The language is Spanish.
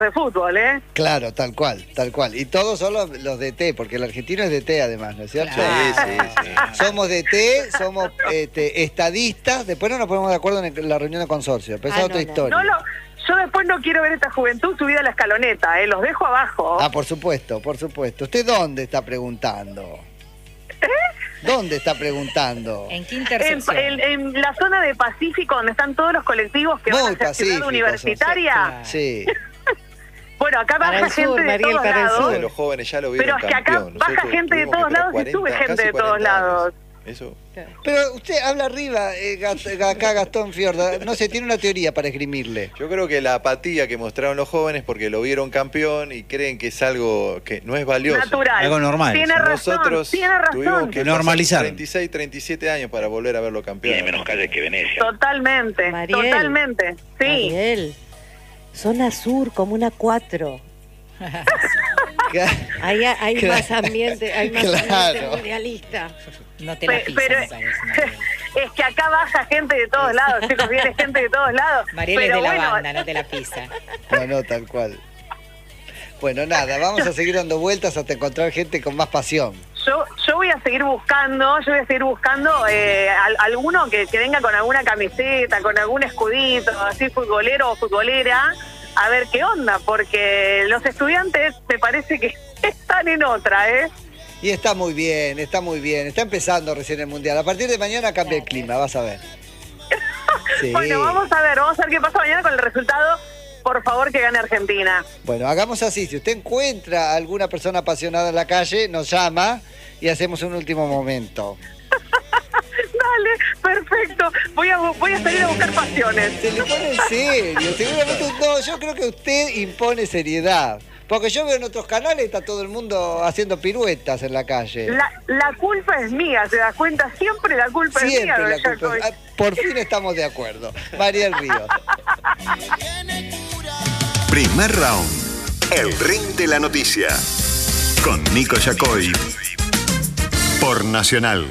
de fútbol, ¿eh? Claro, tal cual, tal cual. Y todos son los de T, porque el argentino es de T además, ¿no es cierto? Sí. Somos de T, somos estadistas, después no nos ponemos de acuerdo en la reunión de consorcio, pero esa es otra historia. Yo después no quiero ver esta juventud subida a la escaloneta, los dejo abajo. Ah, por supuesto, por supuesto. ¿Usted dónde está preguntando? ¿Dónde está preguntando? ¿En qué intersección? En la zona de Pacífico, donde están todos los colectivos que van hacia Ciudad Universitaria. Sí. Bueno, acá baja gente de todos lados. Los jóvenes ya lo vieron. Pero es que acá baja gente de todos lados y sube gente de todos lados. Eso. Pero usted habla arriba, acá Gastón Fiorda, no sé, tiene una teoría para esgrimirle. Yo creo que la apatía que mostraron los jóvenes porque lo vieron campeón y creen que es algo que no es valioso. Natural. Algo normal. Tiene razón, Nosotros tiene razón. tuvimos que normalizar. 36, 37 años para volver a verlo campeón. Tiene menos calles que Venecia. Totalmente, Mariel. totalmente, sí. Mariel, zona sur, Comuna 4. Hay Claro. más ambiente, hay más ambiente mundialista. No te la pisas, Pero me parece. es que acá baja gente de todos lados, chicos, viene gente de todos lados. Mariel pero es de bueno, la banda, no te la pisa. No, tal cual. Bueno, nada, vamos a seguir dando vueltas hasta encontrar gente con más pasión. Yo voy a seguir buscando, alguno que venga con alguna camiseta, con algún escudito, así futbolero o futbolera, a ver qué onda, porque los estudiantes me parece que están en otra, ¿eh? Y está muy bien, está muy bien. Está empezando recién el Mundial. A partir de mañana cambia el clima, vas a ver. Sí. Bueno, vamos a ver qué pasa mañana con el resultado. Por favor, que gane Argentina. Bueno, hagamos así. Si usted encuentra a alguna persona apasionada en la calle, nos llama y hacemos un último momento. Dale, perfecto. Voy a salir a buscar pasiones. Se le pone en serio. Seguramente no, yo creo que usted impone seriedad. Porque yo veo en otros canales, está todo el mundo haciendo piruetas en la calle. La culpa es mía, ¿te das cuenta? Siempre la culpa es mía. Siempre la culpa es... Por fin estamos de acuerdo. Mariel Ríos. Primer round. El ring de la noticia. Con Nico Yacoy. Por Nacional.